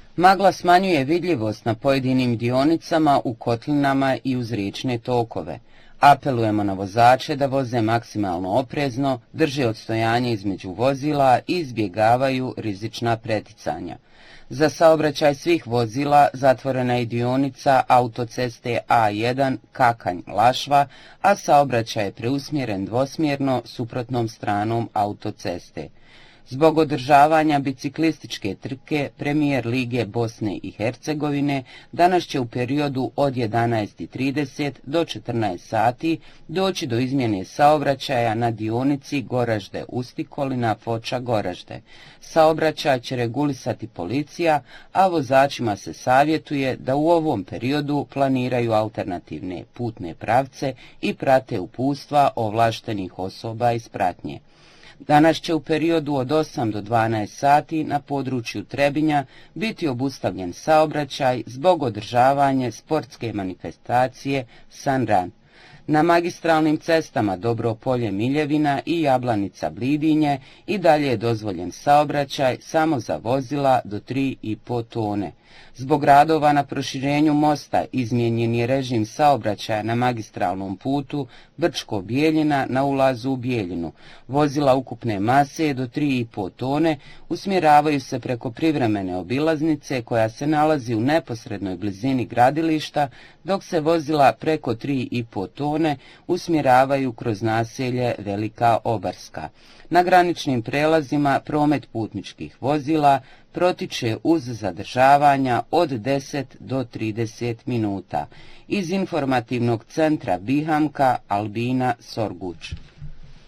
Magla smanjuje vidljivost na pojedinim dionicama u kotlinama i uz riječne tokove. Apelujemo na vozače da voze maksimalno oprezno, drže odstojanje između vozila i izbjegavaju rizična preticanja. Za saobraćaj svih vozila zatvorena je dionica autoceste A1 Kakanj-Lašva, a saobraćaj je preusmjeren dvosmjerno suprotnom stranom autoceste. Zbog održavanja biciklističke trke Premijer Lige Bosne i Hercegovine danas će u periodu od 11:30 do 14 sati doći do izmjene saobraćaja na dionici Goražde-Ustikolina-Foča-Goražde. Saobraćaj će regulisati policija, a vozačima se savjetuje da u ovom periodu planiraju alternativne putne pravce i prate uputstva ovlaštenih osoba iz pratnje. Danas će u periodu od 8 do 12 sati na području Trebinja biti obustavljen saobraćaj zbog održavanja sportske manifestacije Sunrun. Na magistralnim cestama Dobropolje-Miljevina i Jablanica-Blidinje i dalje je dozvoljen saobraćaj samo za vozila do 3,5 tone. Zbog radova na proširenju mosta izmijenjen je režim saobraćaja na magistralnom putu Brčko-Bijeljina na ulazu u Bijeljinu. Vozila ukupne mase do 3,5 tone usmjeravaju se preko privremene obilaznice koja se nalazi u neposrednoj blizini gradilišta, dok se vozila preko 3,5 tone usmjeravaju kroz naselje Velika Obarska. Na graničnim prelazima promet putničkih vozila protiče uz zadržavanja od 10 do 30 minuta. Iz informativnog centra Bihamka Albina Sorguć.